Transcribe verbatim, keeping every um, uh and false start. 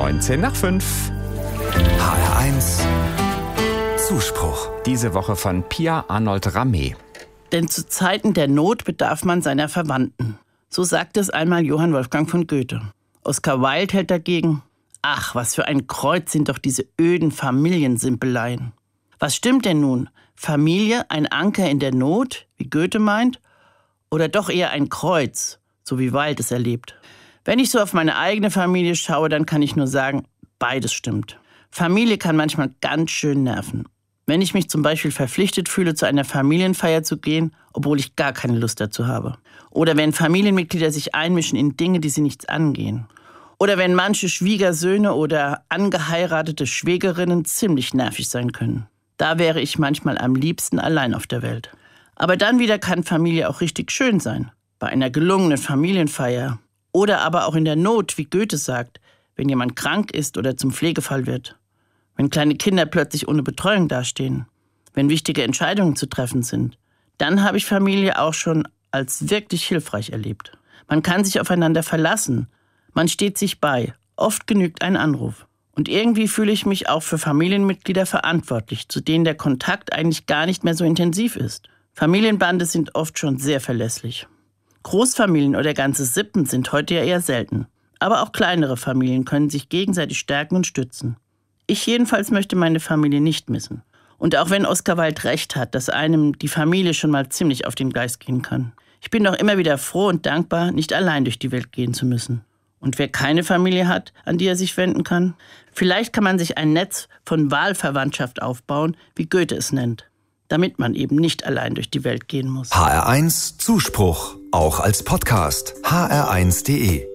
neunzehn nach fünf. H R eins Zuspruch. Diese Woche von Pia Arnold Ramé. Denn zu Zeiten der Not bedarf man seiner Verwandten. So sagte es einmal Johann Wolfgang von Goethe. Oscar Wilde hält dagegen: Ach, was für ein Kreuz sind doch diese öden Familiensimpeleien. Was stimmt denn nun? Familie, ein Anker in der Not, wie Goethe meint? Oder doch eher ein Kreuz, so wie Wilde es erlebt? Wenn ich so auf meine eigene Familie schaue, dann kann ich nur sagen, beides stimmt. Familie kann manchmal ganz schön nerven. Wenn ich mich zum Beispiel verpflichtet fühle, zu einer Familienfeier zu gehen, obwohl ich gar keine Lust dazu habe. Oder wenn Familienmitglieder sich einmischen in Dinge, die sie nichts angehen. Oder wenn manche Schwiegersöhne oder angeheiratete Schwägerinnen ziemlich nervig sein können. Da wäre ich manchmal am liebsten allein auf der Welt. Aber dann wieder kann Familie auch richtig schön sein. Bei einer gelungenen Familienfeier. Oder aber auch in der Not, wie Goethe sagt, wenn jemand krank ist oder zum Pflegefall wird. Wenn kleine Kinder plötzlich ohne Betreuung dastehen. Wenn wichtige Entscheidungen zu treffen sind. Dann habe ich Familie auch schon als wirklich hilfreich erlebt. Man kann sich aufeinander verlassen. Man steht sich bei. Oft genügt ein Anruf. Und irgendwie fühle ich mich auch für Familienmitglieder verantwortlich, zu denen der Kontakt eigentlich gar nicht mehr so intensiv ist. Familienbande sind oft schon sehr verlässlich. Großfamilien oder ganze Sippen sind heute ja eher selten. Aber auch kleinere Familien können sich gegenseitig stärken und stützen. Ich jedenfalls möchte meine Familie nicht missen. Und auch wenn Oscar Wilde recht hat, dass einem die Familie schon mal ziemlich auf den Geist gehen kann. Ich bin doch immer wieder froh und dankbar, nicht allein durch die Welt gehen zu müssen. Und wer keine Familie hat, an die er sich wenden kann, vielleicht kann man sich ein Netz von Wahlverwandtschaft aufbauen, wie Goethe es nennt, damit man eben nicht allein durch die Welt gehen muss. H R eins Zuspruch, auch als Podcast. H R eins punkt de